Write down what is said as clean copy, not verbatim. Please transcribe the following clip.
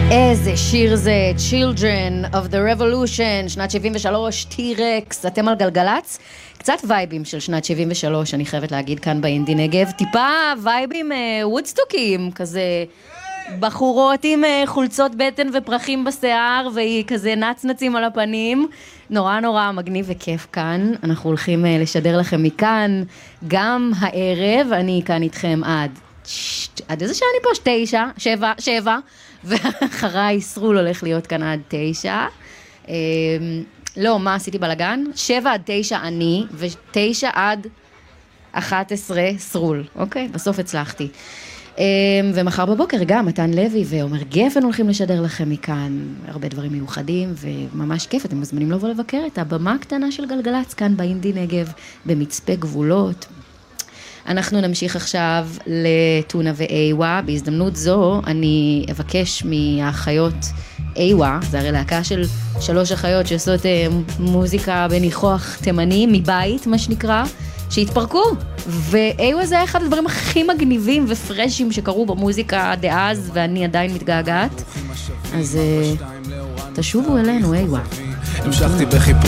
איזה שיר זה, Children of the Revolution, שנת 73, T-Rex, אתם על גלגלץ? קצת וייבים של שנת 73, אני חייבת להגיד כאן באינדי נגב, טיפה וייבים וודסטוקים, כזה בחורות עם חולצות בטן ופרחים בשיער, והיא כזה נצנצים על הפנים, נורא נורא מגניב וכיף כאן, אנחנו הולכים לשדר לכם מכאן, גם הערב, אני כאן איתכם עד איזה שעה אני פה? 7, ואחריי סרול הולך להיות כאן עד 9. לא, מה עשיתי בלגן? 7 עד 9 אני, ו9 עד 11 סרול. אוקיי, בסוף הצלחתי. ומחר בבוקר גם מתן לוי ועומר גפן הולכים לשדר לכם מכאן הרבה דברים מיוחדים, וממש כיף, אתם מוזמנים לבוא לבקר את הבמה הקטנה של גלגלץ כאן באינדי נגב, במצפה גבולות. אנחנו נמשיך עכשיו לטונה ואיווה. בהזדמנות זו אני אבקש מהאחיות איווה, זה הרי להקה של 3 אחיות שעושות מוזיקה בניחוח תימני מבית, מה שנקרא, שהתפרקו. ואיווה זה אחד הדברים הכי מגניבים ופרשים שקרו במוזיקה דאז, ואני עדיין מתגעגעת. אז תשובו אלינו, איווה. המשכתי בחיפוש